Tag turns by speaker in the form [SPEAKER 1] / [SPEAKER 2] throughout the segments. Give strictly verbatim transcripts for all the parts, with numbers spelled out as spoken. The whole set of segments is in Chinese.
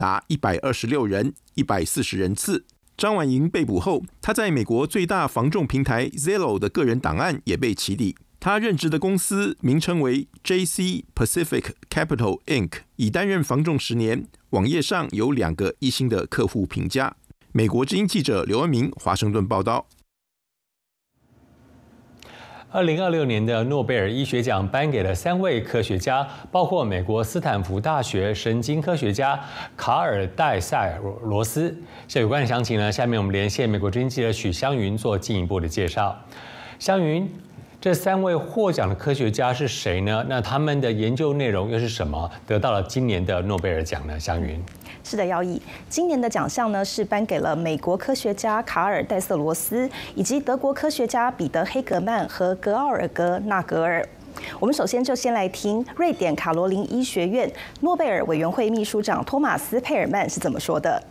[SPEAKER 1] 达一百二十六人、一百四十人次。张婉莹被捕后，她在美国最大房仲平台 Zillow 的个人档案也被起底。她任职的公司名称为 J C Pacific Capital Incorporated， 已担任房仲十年，网页上有两个一星的客户评价。美国之音记者刘恩明华盛顿报道。
[SPEAKER 2] 二零二六年的诺贝尔医学奖颁给了三位科学家，包括美国斯坦福大学神经科学家卡尔戴塞罗斯。有关的详情呢，下面我们连线美国之音记者许湘云做进一步的介绍。湘云，这三位获奖的科学家是谁呢？那他们的研究内容又是什么？得到了今年的诺贝尔奖呢？湘云。
[SPEAKER 3] 是的，姚毅，今年的奖项呢是颁给了美国科学家卡尔戴瑟罗斯以及德国科学家彼得黑格曼和格奥尔格纳格尔。我们首先就先来听瑞典卡罗琳医学院诺贝尔委员会秘书长托马斯佩尔曼是怎么说的。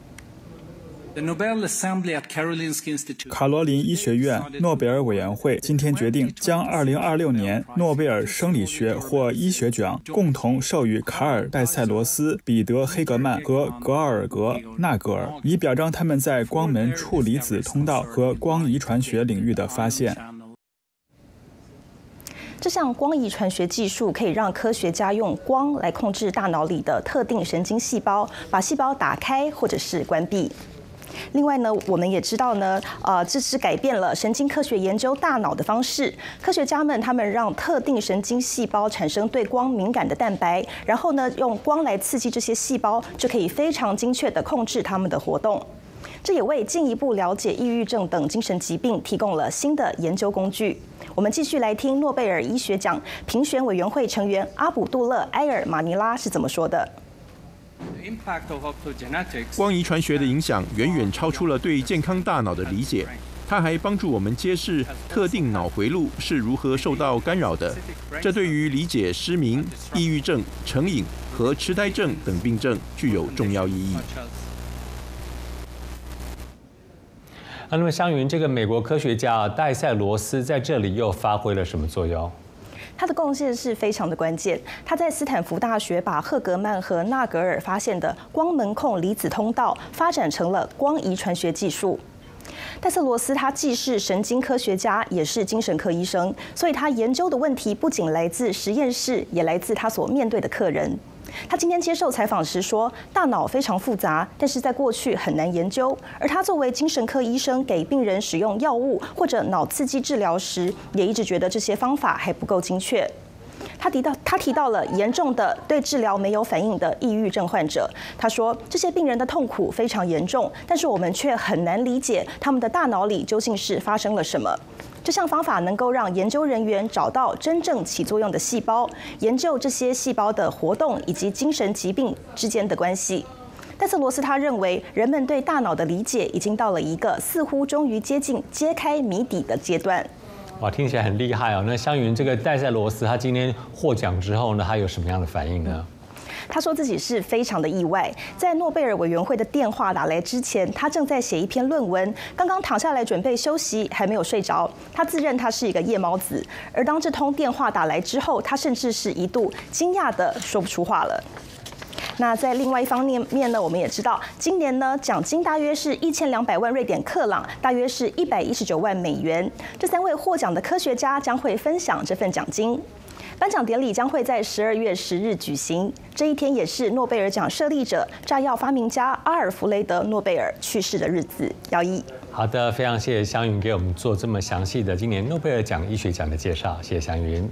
[SPEAKER 4] 卡罗琳医学院诺贝尔委员会今天决定将二零二六年诺贝尔生理学或医学奖共同授予卡尔戴塞罗斯、彼得黑格曼和格奥尔格纳格尔，以表彰他们在光门处离子通道和光遗传学领域的发现。
[SPEAKER 3] 这项光遗传学技术可以让科学家用光来控制大脑里的特定神经细胞，把细胞打开或者是关闭。另外呢，我们也知道呢，呃，这是改变了神经科学研究大脑的方式。科学家们他们让特定神经细胞产生对光敏感的蛋白，然后呢，用光来刺激这些细胞，就可以非常精确地控制它们的活动。这也为进一步了解抑郁症等精神疾病提供了新的研究工具。我们继续来听诺贝尔医学奖评选委员会成员阿卜杜勒埃尔马尼拉是怎么说的。
[SPEAKER 1] 光遗传学的影响远远超出了对健康大脑的理解，它还帮助我们揭示特定脑回路是如何受到干扰的。这对于理解失明、抑郁症、成瘾和痴呆症等病症具有重要意义。
[SPEAKER 2] 那么，湘云，这个美国科学家戴塞罗斯在这里又发挥了什么作用？
[SPEAKER 3] 他的贡献是非常的关键。他在斯坦福大学把赫格曼和纳格尔发现的光门控离子通道发展成了光遗传学技术。戴瑟罗斯他既是神经科学家，也是精神科医生，所以他研究的问题不仅来自实验室，也来自他所面对的客人。他今天接受采访时说，大脑非常复杂，但是在过去很难研究。而他作为精神科医生，给病人使用药物或者脑刺激治疗时，也一直觉得这些方法还不够精确。他提到，他提到了严重的对治疗没有反应的抑郁症患者。他说，这些病人的痛苦非常严重，但是我们却很难理解他们的大脑里究竟是发生了什么。这项方法能够让研究人员找到真正起作用的细胞，研究这些细胞的活动以及精神疾病之间的关系。戴瑟罗斯他认为，人们对大脑的理解已经到了一个似乎终于接近揭开谜底的阶段。
[SPEAKER 2] 哇，听起来很厉害哦。那湘云，这个戴塞罗斯他今天获奖之后呢，他有什么样的反应呢？
[SPEAKER 3] 他说自己是非常的意外，在诺贝尔委员会的电话打来之前，他正在写一篇论文，刚刚躺下来准备休息，还没有睡着。他自认他是一个夜猫子，而当这通电话打来之后，他甚至是一度惊讶的说不出话了。那在另外一方面呢，我们也知道，今年呢奖金大约是一千两百万瑞典克朗，大约是一百一十九万美元。这三位获奖的科学家将会分享这份奖金。颁奖典礼将会在十二月十日举行，这一天也是诺贝尔奖设立者、炸药发明家阿尔弗雷德·诺贝尔去世的日子。姚一，
[SPEAKER 2] 好的，非常谢谢湘云给我们做这么详细的今年诺贝尔奖医学奖的介绍，谢谢湘云。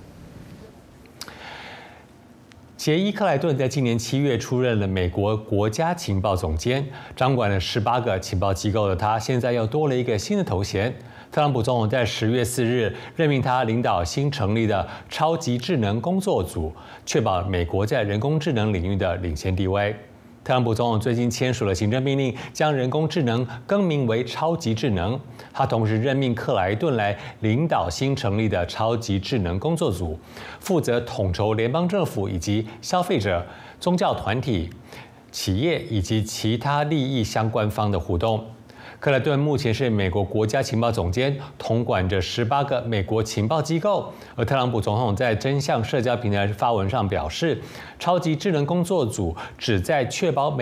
[SPEAKER 2] 杰伊·克莱顿在今年七月出任了美国国家情报总监，掌管了十八个情报机构的他，现在又多了一个新的头衔。特朗普总统在十月四日任命他领导新成立的超级智能工作组，确保美国在人工智能领域的领先地位。特朗普总统最近签署了行政命令，将人工智能更名为超级智能。他同时任命克莱顿来领导新成立的超级智能工作组，负责统筹联邦政府以及消费者、宗教团体、企业以及其他利益相关方的互动。 克莱顿目前是美国国家情报总监，统管着十八个美国情报机构。而特朗普总统在真相社交平台发文上表示，超级智能工作组旨在确保美